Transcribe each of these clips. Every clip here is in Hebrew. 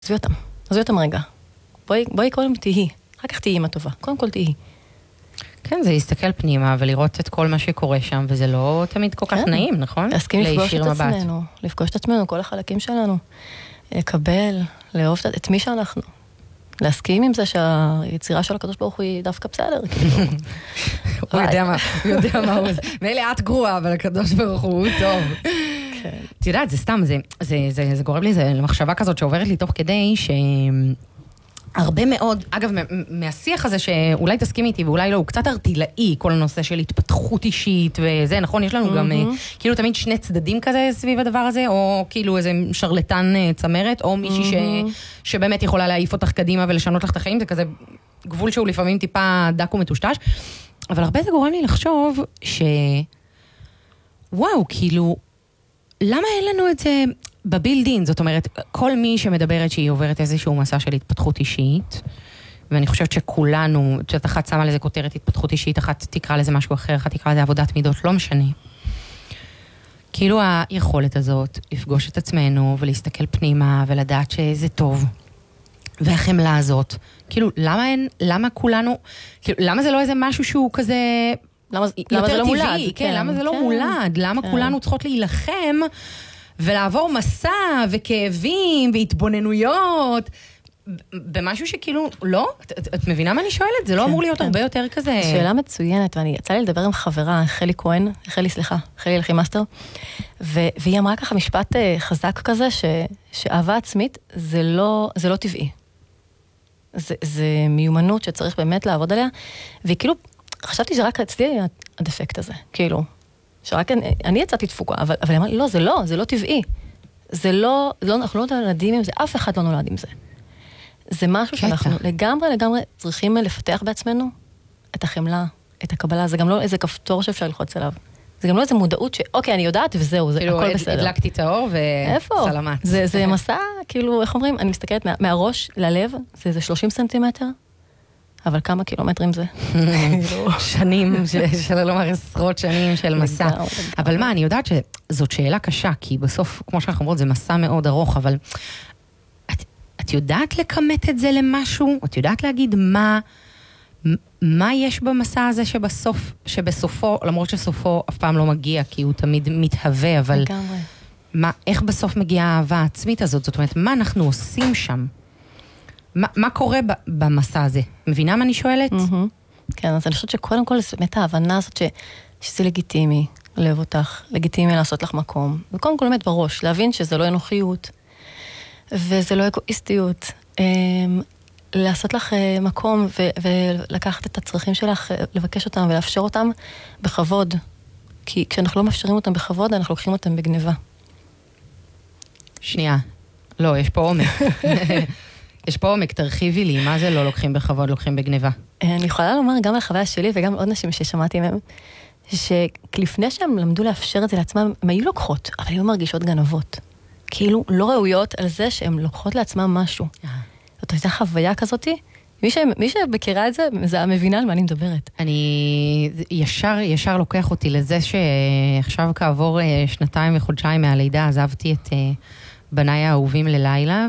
עזבי אותם רגע. בואי קודם תהי. אחר כך תהי אימא טובה. קודם כל תהי. כן, זה להסתכל פנימה ולראות את כל מה שקורה שם, וזה לא תמיד כל כך נעים, נכון? להסכים לפגוש את עצמנו, כל החלקים שלנו. לקבל, לאהוב את מי שאנחנו. להסכים עם זה שהיצירה של הקדוש ברוך הוא היא דווקא בסדר. הוא יודע מה הוא עושה. מילא את גרועה, אבל הקדוש ברוך הוא טוב. את יודעת, זה סתם, זה גורם לי למחשבה כזאת שעוברת לי תוך כדי הרבה מאוד, אגב, מהשיח הזה שאולי תסכים איתי ואולי לא, הוא קצת ארטילאי, כל הנושא של התפתחות אישית וזה, נכון? יש לנו גם כאילו תמיד שני צדדים כזה סביב הדבר הזה, או כאילו איזה שרלטן צמרת, או מישהי שבאמת יכולה להעיף אותך קדימה ולשנות לך את החיים, זה כזה גבול שהוא לפעמים טיפה דק ומטושטש, אבל הרבה זה גורם לי לחשוב וואו, כאילו, למה אין לנו את זה בבילדין? זאת אומרת, כל מי שמדברת שהיא עוברת איזשהו מסע של התפתחות אישית, ואני חושבת שכולנו, שאת אחת שמה לזה כותרת התפתחות אישית, אחת תקרא לזה משהו אחר, אחת תקרא לזה עבודת מידות, לא משנה. כאילו היכולת הזאת, לפגוש את עצמנו ולהסתכל פנימה ולדעת שזה טוב, והחמלה הזאת, כאילו, למה כולנו, כאילו, למה זה לא איזה משהו שהוא כזה למה זה לא מולד? כן, למה זה לא מולד? למה כולנו צריכות להילחם ולעבור מסע וכאבים והתבוננויות במשהו שכאילו, לא? את מבינה מה אני שואלת? זה לא אמור להיות הרבה יותר כזה. שאלה מצוינת, ואני יצא לי לדבר עם חברה, חלי אלחימאסטר, והיא אמרה ככה משפט חזק כזה, שאהבה עצמית זה לא טבעי. זה מיומנות שצריך באמת לעבוד עליה, והיא כאילו, חשבתי שרק אצלי הדפקט הזה, כאילו, שרק אני יצאתי תפוקה, אבל לא, זה לא טבעי. אנחנו לא נולדים עם זה, אף אחד לא נולד עם זה. זה משהו שאנחנו לגמרי צריכים לפתח בעצמנו את החמלה, את הקבלה, זה גם לא איזה כפתור שאפשר ללחוץ עליו. זה גם לא איזה מודעות אוקיי, אני יודעת וזהו, זה הכל בסדר. הדלקתי את האור וסלמת. זה מסע, כאילו, איך אומרים? אני מסתכלת מהראש ללב, זה 30 סנטימטר, אבל כמה קילומטרים זה? שנים, שלא לומר עשרות שנים של מסע. אבל מה, אני יודעת שזאת שאלה קשה, כי בסוף, כמו שאנחנו אומרות, זה מסע מאוד ארוך, אבל את יודעת לכמת את זה למשהו? את יודעת להגיד מה יש במסע הזה שבסופו, למרות שסופו אף פעם לא מגיע, כי הוא תמיד מתהווה, אבל איך בסוף מגיעה האהבה העצמית הזאת? זאת אומרת, מה אנחנו עושים שם? מה קורה במסע הזה? מבינה מה אני שואלת? כן, אז אני חושבת שקודם כל זה באמת ההבנה הזאת שזה לגיטימי לאהוב אותך, לגיטימי לעשות לך מקום. וקודם כל באמת בראש, להבין שזה לא אנוכיות, וזה לא אגואיסטיות. לעשות לך מקום ולקחת את הצרכים שלך, לבקש אותם ולאפשר אותם בכבוד. כי כשאנחנו לא מאפשרים אותם בכבוד, אנחנו לוקחים אותם בגניבה. שנייה. לא, יש פה עומק. יש פה עומק, תרחיבי לי, מה זה לא לוקחים בכבוד, לוקחים בגניבה? אני יכולה לומר גם לחוויה שלי וגם עוד נשים ששמעתי מהם, שלפני שהם למדו לאפשר את זה לעצמם, הם היו לוקחות, אבל היו מרגישות גנבות. כאילו לא ראויות על זה שהן לוקחות לעצמם משהו. זאת הייתה חוויה כזאת, מי שבקרה את זה, זה מבינה על מה אני מדברת. אני ישר לוקח אותי לזה שעכשיו כעבור 2 וחודשיים מהלידה, עזבתי את בניי האהובים ללילה,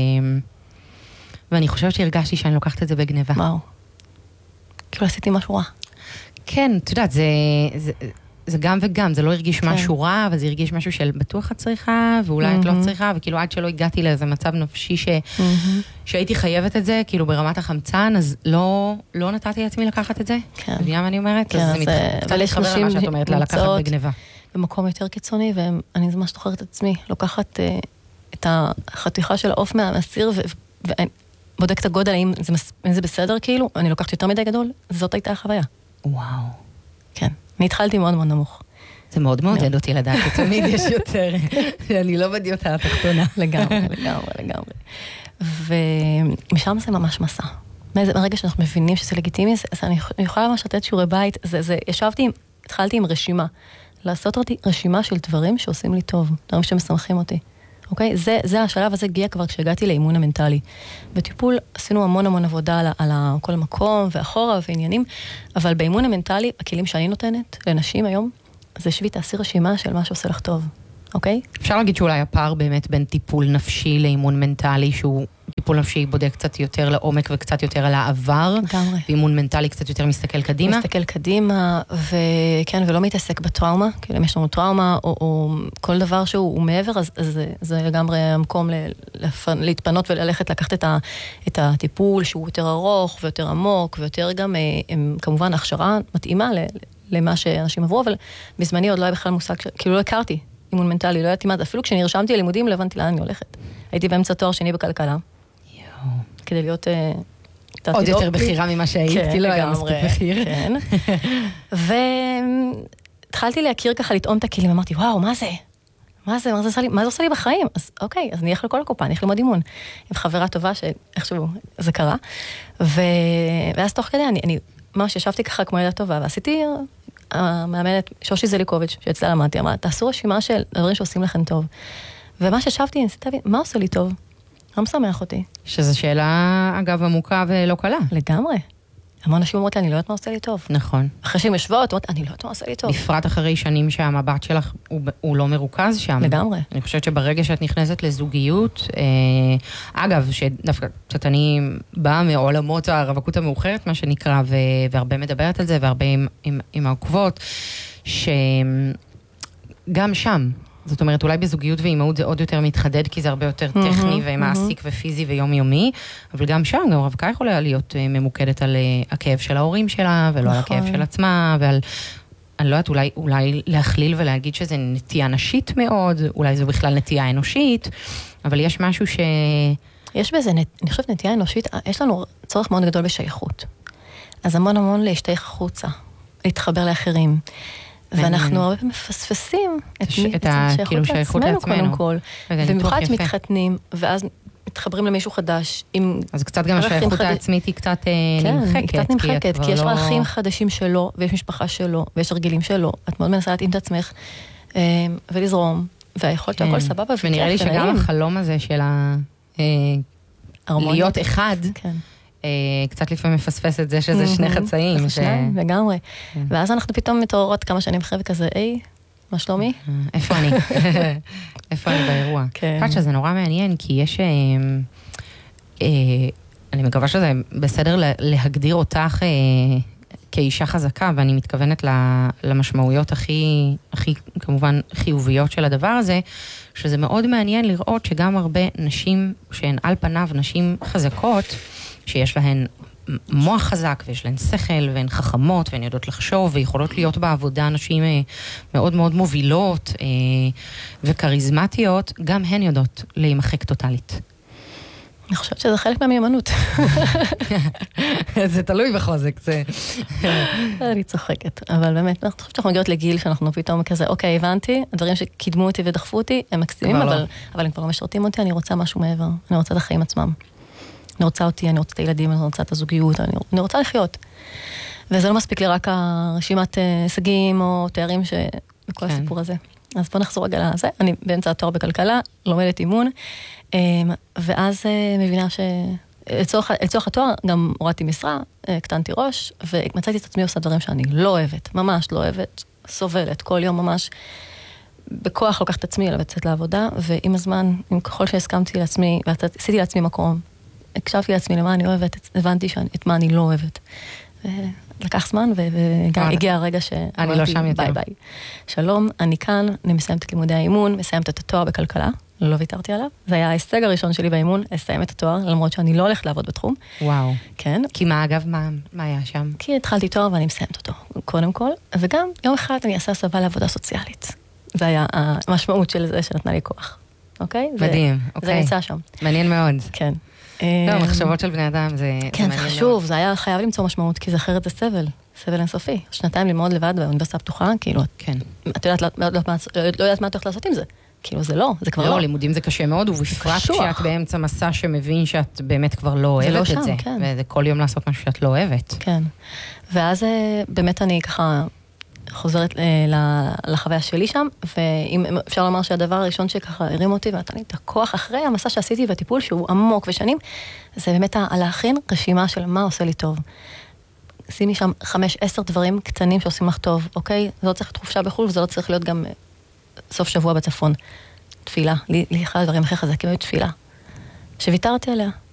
ואני חושבת שהרגשתי שאני לוקחת את זה בגניבה. וואו. כאילו עשיתי משהו רע. כן, את יודעת, זה גם וגם, זה לא הרגיש משהו רע, אבל זה הרגיש משהו של בטוח את צריכה, ואולי את לא צריכה, וכאילו עד שלא הגעתי לאיזה מצב נפשי שהייתי חייבת את זה, כאילו ברמת החמצן, אז לא נתתי לעצמי לקחת את זה. כן. מבינה מה אני אומרת? אז זה קצת מתחבר למה שאת אומרת, לה לקחת בגניבה. במקום יותר קיצוני, ואני ממש זוכרת את עצמי, לוקחת את החתיכה של העוף מהסיר, ובודק את הגודל, האם זה בסדר, כאילו, אני לוקחת יותר מדי גדול, זאת הייתה החוויה. וואו. כן. אני התחלתי מאוד מאוד נמוך. זה מאוד מעודד אותי לדעת, שתמיד יש יותר. אני לא בדיוטה התחתונה. לגמרי. ומשם זה ממש מסע. מהרגע שאנחנו מבינים שזה לגיטימי, אז אני יכולה ממש לתת שיעורי בית, התחלתי עם רשימה. לעשות רשימה של דברים שעושים לי טוב, דברים שמשמחים אותי. אוקיי? זה השלב הזה הגיע כבר כשהגעתי לאימון המנטלי. בטיפול עשינו המון עבודה על כל המקום ואחורה ועניינים, אבל באימון המנטלי, הכלים שאני נותנת לנשים היום, זה שבי תעשי רשימה של מה שעושה לך טוב. אוקיי? אפשר להגיד שאולי הפער באמת בין טיפול נפשי לאימון מנטלי, שהוא טיפול נפשי בודק קצת יותר לעומק וקצת יותר על העבר, לגמרי. ואימון מנטלי קצת יותר מסתכל קדימה. מסתכל קדימה, וכן, ולא מתעסק בטראומה, כאילו אם יש לנו טראומה, או כל דבר שהוא מעבר, אז זה לגמרי המקום להתפנות וללכת לקחת את הטיפול, שהוא יותר ארוך ויותר עמוק, ויותר גם, כמובן, הכשרה מתאימה למה שאנשים עברו, אבל בזמני עוד לא היה בכלל מושג, כאילו לא הכרתי אימון מנטלי, לא ידעתי מה זה, אפילו כשנרשמתי ללימודים, לא הבנתי לאן אני הולכת. הייתי באמצע תואר שני בכלכלה, כדי להיות... עוד יותר בחירה ממה שהיית, כי לא היה מספיק בחיר. כן. והתחלתי להכיר ככה, לטעום את הכלים, אמרתי, וואו, מה זה? מה זה עושה לי בחיים? אז אוקיי, אז אני אלך לכל הקופה, אני אלך ללמוד אימון. עם חברה טובה שאיכשהו זה קרה. ואז תוך כדי, אני ממש ישבתי ככה כמו ילדה טובה, ועשיתי, המאמנת שושי זליקוביץ', שאצלה למדתי, אמרה, תעשו רשימה של דברים שעושים לכם טוב. ומה ששבתי, אני ניסיתי להבין, מה עושה לי טוב? מה משמח אותי? שזו שאלה, אגב, עמוקה ולא קלה. לגמרי. המון אנשים אומרות לי, אני לא יודעת מה עושה לי טוב. נכון. אחרי שהן יושבות, אומרות, אני לא יודעת מה עושה לי טוב. בפרט אחרי שנים שהמבט שלך הוא לא מרוכז שם. לגמרי. אני חושבת שברגע שאת נכנסת לזוגיות, אגב, שדווקא קצת אני באה מעולמות הרווקות המאוחרת, מה שנקרא, והרבה מדברת על זה, והרבה עם העוקבות, שגם שם, זאת אומרת, אולי בזוגיות ואימהות זה עוד יותר מתחדד, כי זה הרבה יותר טכני ומעסיק ופיזי ויומיומי, אבל גם שם, גם רווקה יכולה להיות ממוקדת על הכאב של ההורים שלה, ולא על הכאב של עצמה, ועל, אני לא יודעת, אולי להכליל ולהגיד שזה נטייה נשית מאוד, אולי זו בכלל נטייה אנושית, אבל יש משהו ש... יש בזה, אני חושבת, נטייה אנושית, יש לנו צורך מאוד גדול בשייכות. אז המון להשתייך החוצה, להתחבר לאחרים. ואנחנו הרבה פעמים מפספסים את השייכות לעצמנו, קודם כל. במיוחד מתחתנים, ואז מתחברים למישהו חדש. אז קצת גם השייכות העצמית היא קצת נמחקת. כן, היא קצת נמחקת, כי יש ערכים חדשים שלו, ויש משפחה שלו, ויש הרגילים שלו. את מאוד מנסה להתאים את עצמך, ולזרום, והיכולת הכל סבבה. ונראה לי שגם החלום הזה של להיות אחד, קצת לפעמים מפספס את זה שזה שני חצאים. שניים, לגמרי. ואז אנחנו פתאום מתעוררות כמה שנים אחרי וכזה, מה שלומי? איפה אני? איפה אני באירוע? אני חושבת שזה נורא מעניין, כי יש... אני מקווה שזה בסדר להגדיר אותך כאישה חזקה, ואני מתכוונת למשמעויות הכי כמובן חיוביות של הדבר הזה, שזה מאוד מעניין לראות שגם הרבה נשים שהן על פניו נשים חזקות, שיש להן מוח חזק ויש להן שכל והן חכמות והן יודעות לחשוב ויכולות להיות בעבודה נשים מאוד מאוד מובילות וקריזמטיות, גם הן יודעות להימחק טוטלית. אני חושבת שזה חלק מהמיומנות. זה תלוי בחוזק, זה... אני צוחקת, אבל באמת, אני חושבת שאנחנו מגיעות לגיל שאנחנו פתאום כזה, אוקיי, הבנתי, הדברים שקידמו אותי ודחפו אותי, הם מקסימים, אבל הם כבר לא משרתים אותי, אני רוצה משהו מעבר, אני רוצה את החיים עצמם. אני רוצה אותי, אני רוצה את הילדים, אני רוצה את הזוגיות, אני רוצה לחיות. וזה לא מספיק לי רק הרשימת הישגים או תארים בכל הסיפור הזה. אז בוא נחזור רגע לזה. אני באמצע התואר בכלכלה, לומדת אימון, ואז מבינה לצורך התואר גם הורדתי משרה, קטנתי ראש, ומצאתי את עצמי עושה דברים שאני לא אוהבת, ממש לא אוהבת, סובלת, כל יום ממש בכוח לוקחת את עצמי לצאת לעבודה, ועם הזמן, עם ככל שהסכמתי לעצמי, ועשיתי לעצמי מקום, הקשבתי לעצמי למה אני אוהבת, הבנתי את מה אני לא אוהבת. לקח זמן, וגם הגיע הרגע אני לא שם יותר. ביי ביי. שלום, אני כאן, אני מסיימת את לימודי האימון, מסיימת את התואר בכלכלה, לא ויתרתי עליו. זה היה ההישג הראשון שלי באימון, לסיים את התואר, למרות שאני לא הולכת לעבוד בתחום. וואו. כן. כי מה אגב, מה היה שם? כי התחלתי תואר ואני מסיימת אותו, קודם כל, וגם יום אחד אני אעשה הסבה לעבודה סוציאלית. זה היה המשמעות של זה שנתנה לי כוח. אוקיי? מדהים, אוקיי. זה נמצא שם. מעניין מאוד. כן. לא, מחשבות של בני אדם, זה כן, זה חשוב, זה היה חייב למצוא משמעות, כי זה אחרת זה סבל אינסופי. 2 ללמוד לבד באוניברסיטה הפתוחה, כאילו, את לא יודעת מה את הולכת לעשות עם זה. כאילו, זה לא, זה כבר לא. לא, לימודים זה קשה מאוד, ובפרט כשאת באמצע מסע שמבין שאת באמת כבר לא אוהבת את זה. וזה כל יום לעשות משהו שאת לא אוהבת. כן. ואז באמת אני ככה חוזרת לחוויה שלי שם, ואם אפשר לומר שהדבר הראשון שככה הרים אותי ונתן לי את הכוח אחרי המסע שעשיתי והטיפול שהוא עמוק ושנים, זה באמת להכין רשימה של מה עושה לי טוב. שימי שם 5-10 דברים קטנים שעושים לך טוב, אוקיי? זה לא צריך להיות חופשה בחו"ל, וזה לא צריך להיות גם סוף שבוע בצפון. תפילה. לי אחד הדברים הכי חזקים היו תפילה. שוויתרתי עליה.